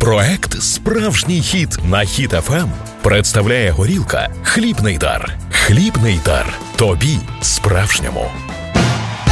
Проект «Справжній хіт» на Хіт ФМ представляє горілка «Хлібний дар». Хлібний дар. Тобі справжньому.